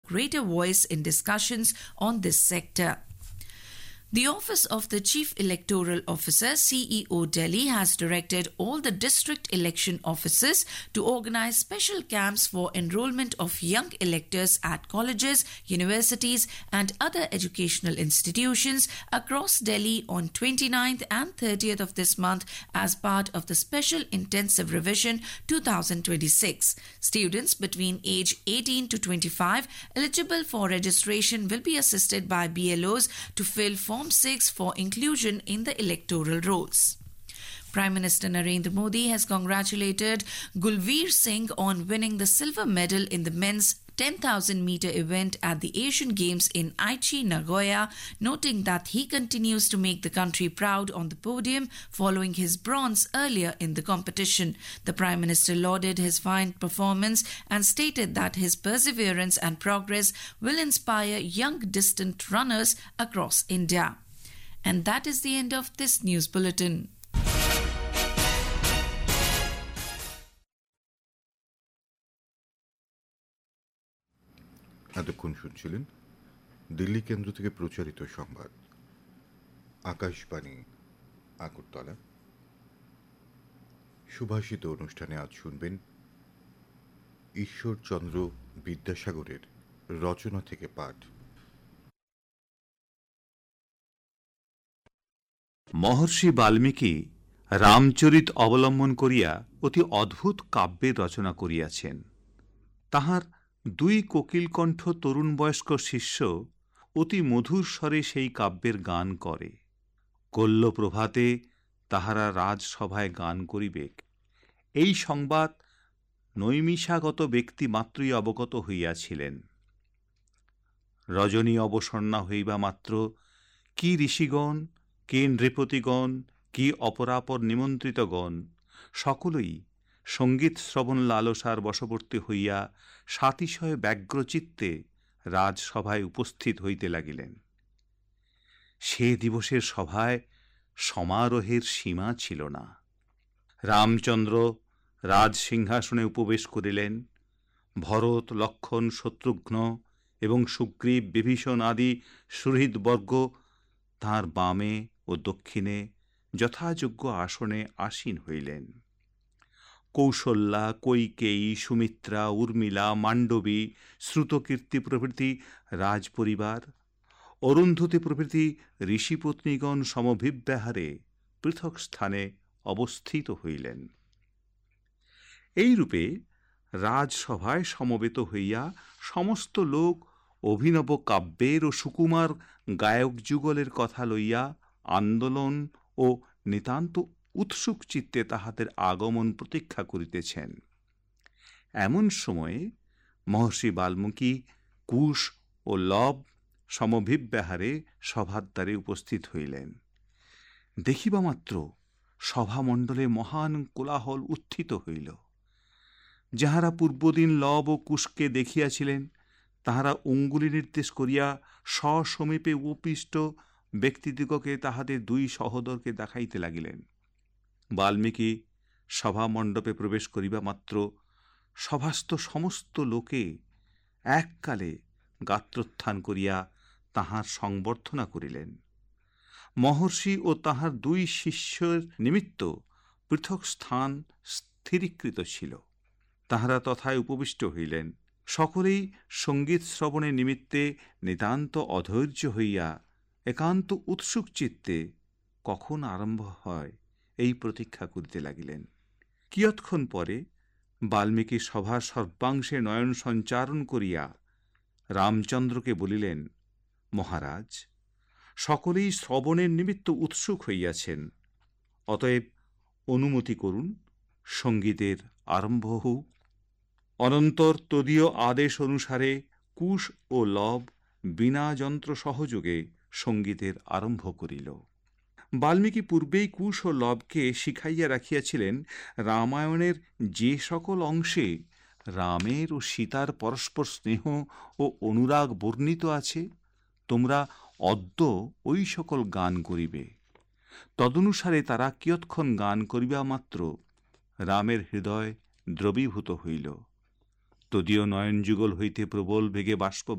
greater voice in discussions on this sector. The Office of the Chief Electoral Officer, CEO Delhi, has directed all the district election officers to organize special camps for enrollment of young electors at colleges, universities and other educational institutions across Delhi on 29th and 30th of this month as part of the Special Intensive Revision 2026. Students between age 18 to 25 eligible for registration will be assisted by BLOs to fill Form 6 for inclusion in the electoral rolls. Prime Minister Narendra Modi has congratulated Gulveer Singh on winning the silver medal in the men's 10,000-meter event at the Asian Games in Aichi, Nagoya, noting that he continues to make the country proud on the podium following his bronze earlier in the competition. The Prime Minister lauded his fine performance and stated that his perseverance and progress will inspire young distant runners across India. And that is the end of this news bulletin. এতক্ষণ শুনছিলেন দিল্লি কেন্দ্র থেকে প্রচারিত সংবাদ। আকাশবাণী আগরতলা। সুভাষিত অনুষ্ঠানে আজ শুনবেন ঈশ্বরচন্দ্র বিদ্যাসাগরের রচনা থেকে পাঠ। মহর্ষি বাল্মীকি রামচরিত অবলম্বন করিয়া অতি অদ্ভুত কাব্যের রচনা করিয়াছেন। তাহার দুই কোকিলকণ্ঠ তরুণ বয়স্ক শিষ্য অতি মধুর স্বরে সেই কাব্যের গান করে। কল্য প্রভাতে তাহারা রাজসভায় গান করিবেক, এই সংবাদ নৈমিষাগত ব্যক্তি মাত্রই অবগত হইয়াছিলেন। রজনী অবসন্না হইবা মাত্র কি ঋষিগণ, কি নৃপতিগণ, কি অপরাপর নিমন্ত্রিতগণ সকলেই সঙ্গীত শ্রবণ লালসার বশবর্তী হইয়া সাতিশয় ব্যগ্রচিত্তে রাজসভায় উপস্থিত হইতে লাগিলেন। সে দিবসের সভায় সমারোহের সীমা ছিল না। রামচন্দ্র রাজসিংহাসনে উপবেশ করিলেন। ভরত, লক্ষ্মণ, শত্রুঘ্ন এবং সুগ্রীব, বিভীষণ আদি সুহৃদবর্গ তাঁর বামে ও দক্ষিণে যথাযোগ্য আসনে আসীন হইলেন। কৌশল্যা, কৈকেয়ী, সুমিত্রা, উর্মিলা, মাণ্ডবী, শ্রুতকীর্তি প্রভৃতি রাজপরিবার, অরুন্ধতী প্রভৃতি ঋষিপত্নীগণ সমভিব্যাহারে পৃথক স্থানে অবস্থিত হইলেন। এইরূপে রাজসভায় সমবেত হইয়া সমস্ত লোক অভিনব কাব্যের ও সুকুমার গায়ক যুগলের কথা লইয়া আন্দোলন ও নিতান্ত উৎসুক চিত্তে তাহাদের আগমন প্রতীক্ষা করিতেছেন। এমন সময়ে মহর্ষি বাল্মীকি কুশ ও লব সমভিব্যাহারে সভার দ্বারে উপস্থিত হইলেন। দেখিবা মাত্র সভামণ্ডলে মহান কোলাহল উত্থিত হইল। যাহারা পূর্বদিন লব ও কুশকে দেখিয়াছিলেন তাহারা অঙ্গুলি নির্দেশ করিয়া সসমীপে উপবিষ্ট ব্যক্তিদিগকে তাহাদের দুই সহোদরকে দেখাইতে লাগিলেন। বাল্মীকি সভামণ্ডপে প্রবেশ করিবা মাত্র সভাস্থ সমস্ত লোকে এককালে গাত্রোত্থান করিয়া তাহার সংবর্ধনা করিলেন। মহর্ষি ও তাহার দুই শিষ্যের নিমিত্ত পৃথক স্থান স্থিরীকৃত ছিল। তাহারা তথায় উপবিষ্ট হইলেন। সকলেই সঙ্গীত শ্রবণের নিমিত্তে নিতান্ত অধৈর্য হইয়া একান্ত উৎসুক চিত্তে কখন আরম্ভ হয় এই প্রতীক্ষা করিতে লাগিলেন। কিয়ৎক্ষণ পরে বাল্মীকি সভার সর্বাংশে নয়ন সঞ্চারণ করিয়া রামচন্দ্রকে বলিলেন, মহারাজ, সকলেই শ্রবণের নিমিত্ত উৎসুক হইয়াছেন, অতএব অনুমতি করুন, সঙ্গীতের আরম্ভ হোক। অনন্তর তদীয় আদেশ অনুসারে কুশ ও লব বিনা যন্ত্র সহযোগে সঙ্গীতের আরম্ভ করিল। বাল্মীকি পূর্বেই কুশ ও লবকে শিখাইয়া রাখিয়াছিলেন রামায়ণের যে সকল অংশে রামের ও সীতার পরস্পর স্নেহ ও অনুরাগ বর্ণিত আছে তোমরা অদ্য ওই সকল গান করিবে। তদনুসারে তারা কিয়ৎক্ষণ গান করিবা মাত্র রামের হৃদয় দ্রবীভূত হইল। তদীয় নয়নযুগল হইতে প্রবল বেগে বাষ্প